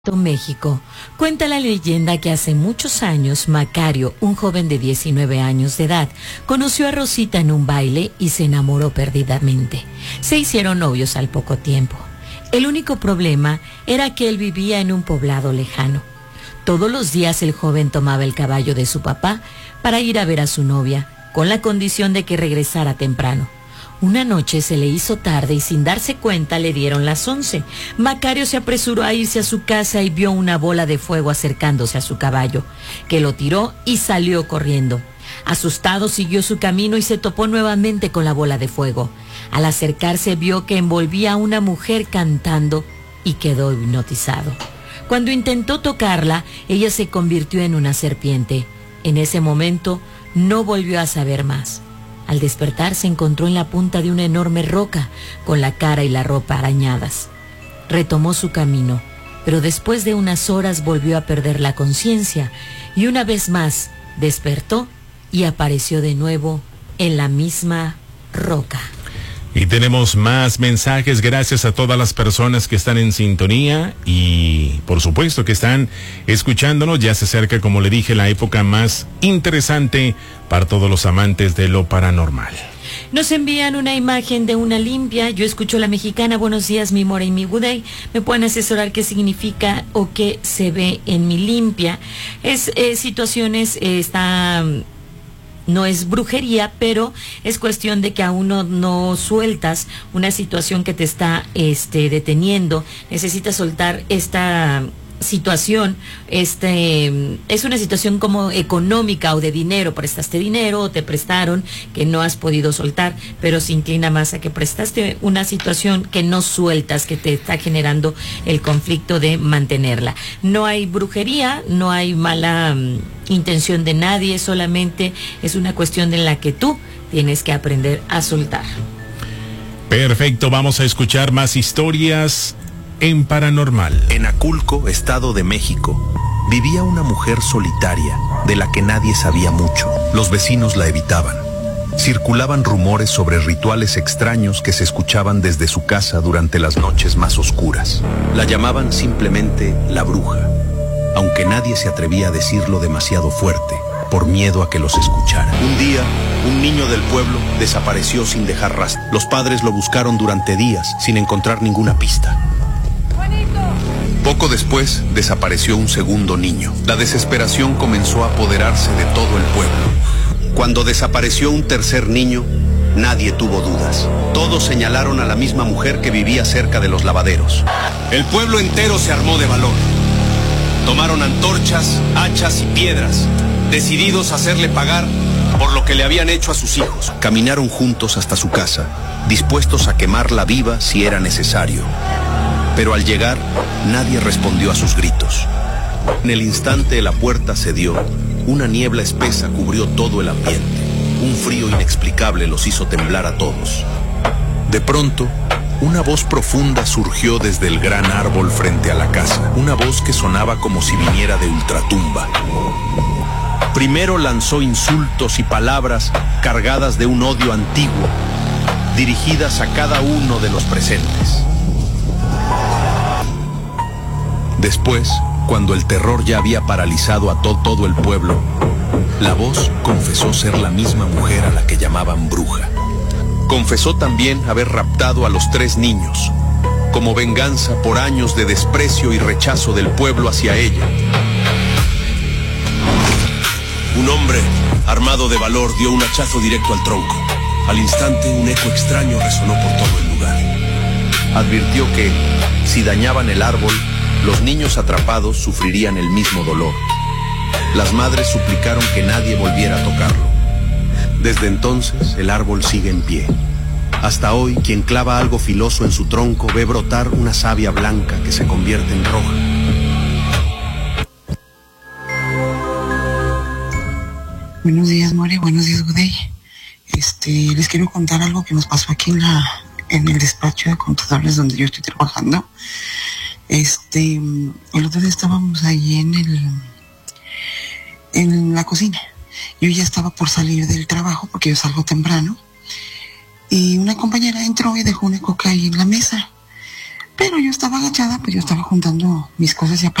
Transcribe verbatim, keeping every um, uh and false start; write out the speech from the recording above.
México. Cuenta la leyenda que hace muchos años Macario, un joven de diecinueve años de edad, conoció a Rosita en un baile y se enamoró perdidamente. Se hicieron novios al poco tiempo. El único problema era que él vivía en un poblado lejano. Todos los días el joven tomaba el caballo de su papá para ir a ver a su novia, con la condición de que regresara temprano. Una noche se le hizo tarde y sin darse cuenta le dieron las once. Macario se apresuró a irse a su casa y vio una bola de fuego acercándose a su caballo, que lo tiró y salió corriendo. Asustado siguió su camino y se topó nuevamente con la bola de fuego. Al acercarse vio que envolvía a una mujer cantando y quedó hipnotizado. Cuando intentó tocarla, ella se convirtió en una serpiente. En ese momento no volvió a saber más. Al despertar se encontró en la punta de una enorme roca, con la cara y la ropa arañadas. Retomó su camino, pero después de unas horas volvió a perder la conciencia y una vez más despertó y apareció de nuevo en la misma roca. Y tenemos más mensajes, gracias a todas las personas que están en sintonía y por supuesto que están escuchándonos. Ya se acerca, como le dije, la época más interesante para todos los amantes de lo paranormal. Nos envían una imagen de una limpia. Yo escucho la mexicana. Buenos días, mi Mora y mi Guday. ¿Me pueden asesorar qué significa o qué se ve en mi limpia? Es eh, situaciones, eh, está... No es brujería, pero es cuestión de que aún no, no sueltas una situación que te está este, deteniendo. Necesitas soltar esta situación. Este, es una situación como económica o de dinero. Prestaste dinero o te prestaron que no has podido soltar, pero se inclina más a que prestaste una situación que no sueltas, que te está generando el conflicto de mantenerla. No hay brujería, no hay mala um, intención de nadie, solamente es una cuestión en la que tú tienes que aprender a soltar. Perfecto, vamos a escuchar más historias en Paranormal. En Aculco, Estado de México, vivía una mujer solitaria de la que nadie sabía mucho. Los vecinos la evitaban. Circulaban rumores sobre rituales extraños que se escuchaban desde su casa durante las noches más oscuras. La llamaban simplemente la bruja, aunque nadie se atrevía a decirlo demasiado fuerte, por miedo a que los escucharan. Un día, un niño del pueblo desapareció sin dejar rastro. Los padres lo buscaron durante días sin encontrar ninguna pista. Poco después, desapareció un segundo niño. La desesperación comenzó a apoderarse de todo el pueblo. Cuando desapareció un tercer niño, nadie tuvo dudas. Todos señalaron a la misma mujer que vivía cerca de los lavaderos. El pueblo entero se armó de valor. Tomaron antorchas, hachas y piedras, decididos a hacerle pagar por lo que le habían hecho a sus hijos. Caminaron juntos hasta su casa, dispuestos a quemarla viva si era necesario. Pero al llegar, nadie respondió a sus gritos. En el instante la puerta cedió. Una niebla espesa cubrió todo el ambiente. Un frío inexplicable los hizo temblar a todos. De pronto, una voz profunda surgió desde el gran árbol frente a la casa. Una voz que sonaba como si viniera de ultratumba. Primero lanzó insultos y palabras cargadas de un odio antiguo, dirigidas a cada uno de los presentes. Después, cuando el terror ya había paralizado a to- todo el pueblo, la voz confesó ser la misma mujer a la que llamaban bruja. Confesó también haber raptado a los tres niños, como venganza por años de desprecio y rechazo del pueblo hacia ella. Un hombre, armado de valor, dio un hachazo directo al tronco. Al instante, un eco extraño resonó por todo el lugar. Advirtió que, si dañaban el árbol, los niños atrapados sufrirían el mismo dolor. Las madres suplicaron que nadie volviera a tocarlo. Desde entonces, el árbol sigue en pie. Hasta hoy, quien clava algo filoso en su tronco ve brotar una savia blanca que se convierte en roja. Buenos días, More. Buenos días, Guday. Este, les quiero contar algo que nos pasó aquí en la, en el despacho de contadores donde yo estoy trabajando. Este, el otro día estábamos ahí en el, en la cocina. Yo ya estaba por salir del trabajo porque yo salgo temprano. Y una compañera entró y dejó una coca ahí en la mesa. Pero yo estaba agachada, pues yo estaba juntando mis cosas y